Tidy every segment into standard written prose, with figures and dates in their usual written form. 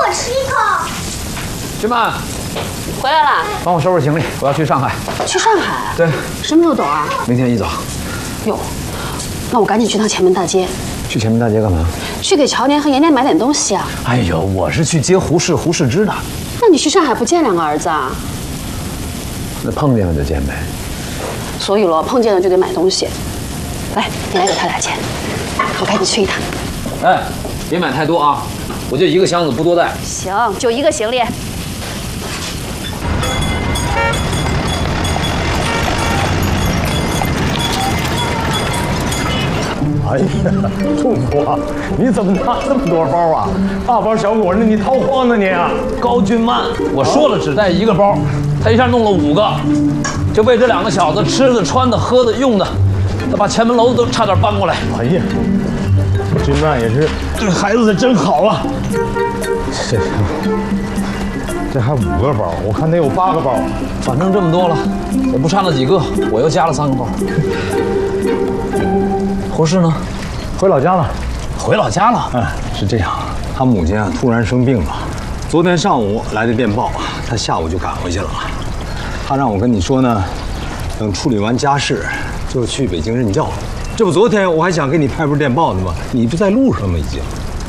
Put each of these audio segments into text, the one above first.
吃一口。 君曼， 回来了， 帮我收拾行李，我要去上海。 去上海？ 对， 什么时候走啊？ 明天一早。 哟，那我赶紧去趟前门大街。 去前门大街干嘛？ 去给乔年和妍妍买点东西啊。 哎呦，我是去接胡适之的。 那你去上海不见两个儿子啊？ 那碰见了就见呗。 所以咯，碰见了就得买东西。来，你来给他点钱，我赶紧去一趟。 哎，别买太多啊，我就一个箱子，不多带。 行，就一个行李。 哎呀，仲福啊，你怎么拿这么多包啊？大包小裹的，你逃荒呢你啊？ 高君曼，我说了只带一个包，他一下弄了5个，就为这2个小子吃的、穿的、喝的、用的，他把前门楼子都差点搬过来。 哎呀，君曼也是对孩子真好啊。这还5个包，我看得有8个包， 反正这么多了，也不差那几个，我又加了3个包。胡适呢？ 回老家了。 回老家了？ 是这样，他母亲啊突然生病了，昨天上午来的电报，他下午就赶回去了。他让我跟你说呢，等处理完家事，就去北京任教了。这不，昨天我还想给你拍部电报呢吗？你不在路上吗？已经。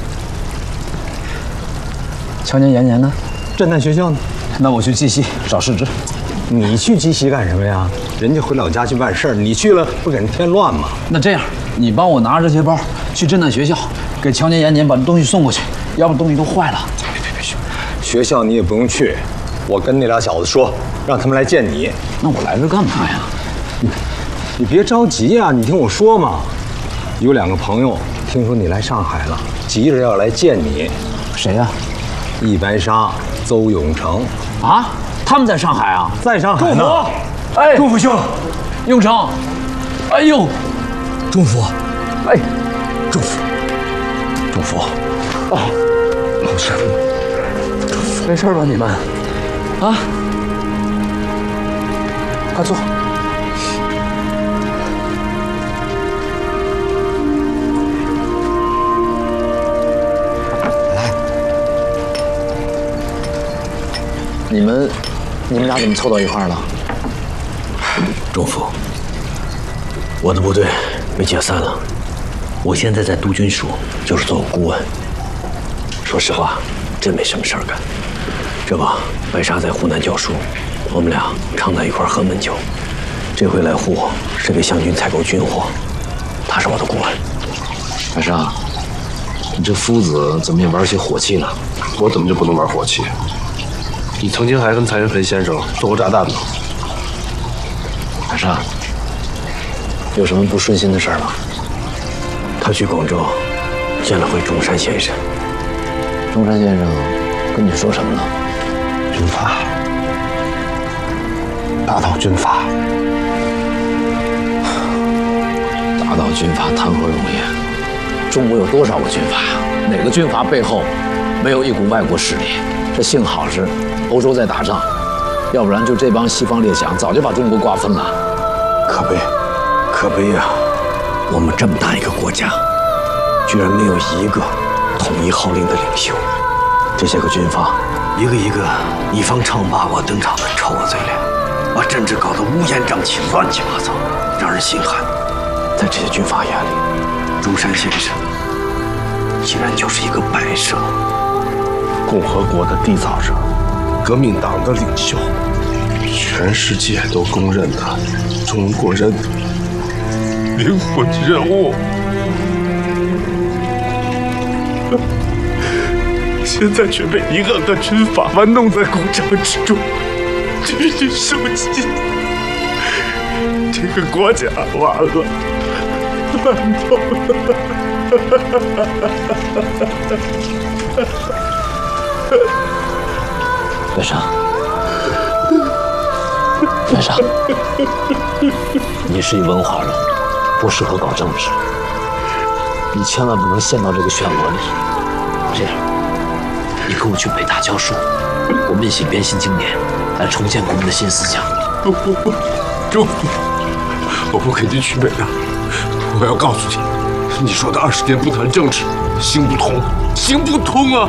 乔年、妍妍呢？ 侦探学校呢？ 那我去鸡西找世之。 你去鸡西干什么呀？人家回老家去办事儿，你去了不给人添乱吗？ 那这样，你帮我拿着这些包去侦探学校，给乔年、妍妍把东西送过去，要不东西都坏了。 别，学校你也不用去，我跟那俩小子说，让他们来见你。 那我来这干嘛呀？ 你别着急呀，你听我说嘛。有2个朋友听说你来上海了，急着要来见你。 谁呀？ 易白沙、邹永成。 啊？他们在上海啊？ 在上海呢。 哎， 仲福兄， 永成，哎呦， 仲福， 哎， 仲福， 哦，老师，没事吧你们？啊？快坐。 来，你们俩怎么凑到一块儿了？ 仲福，我的部队被解散了，我现在在督军署，就是做顾问。说实话，真没什么事儿干。这不，白沙在湖南教书，我们俩常在一块喝闷酒。这回来沪是给湘军采购军火，他是我的顾问。 白沙，你这夫子怎么也玩起火器了？ 我怎么就不能玩火器？你曾经还跟蔡元培先生做过炸弹呢。 白沙，有什么不顺心的事儿吗？ 他去广州见了回中山先生。 中山先生跟你说什么了？ 军阀，打倒军阀。 打倒军阀谈何容易？中国有多少个军阀？哪个军阀背后没有一股外国势力？这幸好是欧洲在打仗，要不然就这帮西方列强早就把中国瓜分了。 可悲呀！我们这么大一个国家，居然没有一个统一号令的领袖。这些个军阀，一个一个你方唱罢我登场的臭恶嘴脸，把政治搞得乌烟瘴气、乱七八糟，让人心寒。在这些军阀眼里，中山先生竟然就是一个摆设。 共和国的缔造者，革命党的领袖，全世界都公认的中国人灵魂人物。现在却被一个个军阀玩弄在股掌之中，举举庶气，这个国家完了，烂透了。 白沙，白沙， 你是一文化人，不适合搞政治，你千万不能陷到这个漩涡里。这样，你跟我去北大教书，我们一起编新经典，来重建国民的新思想。 不，中，我不肯定去北大。我要告诉你，你说的20年不谈政治，行不通，行不通啊！